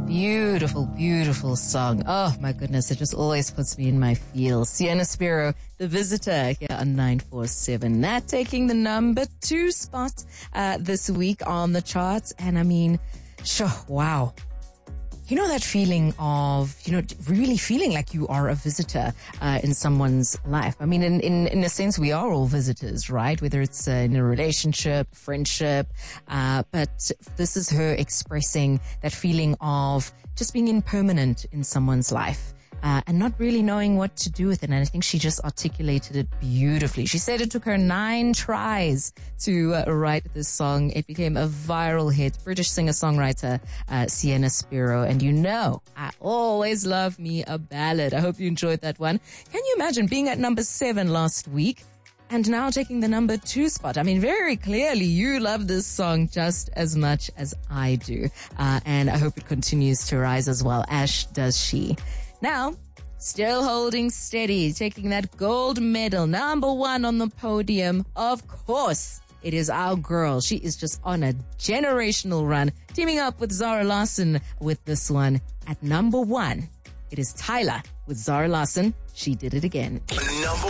Beautiful, beautiful song. Oh my goodness, it just always puts me in my feels. Sienna Spiro, The Visitor, here on 947. That taking the number 2 spot this week on the charts. And I mean, sure, wow. You know that feeling of, really feeling like you are a visitor in someone's life. I mean, in a sense, we are all visitors, right? Whether it's in a relationship, friendship, but this is her expressing that feeling of just being impermanent in someone's life. And not really knowing what to do with it. And I think she just articulated it beautifully. She said it took her 9 tries to write this song. It became a viral hit. British singer-songwriter Sienna Spiro. And I always love me a ballad. I hope you enjoyed that one. Can you imagine being at number 7 last week and now taking the number 2 spot? I mean, very clearly you love this song just as much as I do. And I hope it continues to rise as well, as does she. Now, still holding steady, taking that gold medal, number 1 on the podium. Of course, it is our girl. She is just on a generational run, teaming up with Zara Larsson with this one. At number 1, it is Tyla with Zara Larsson. She Did It Again.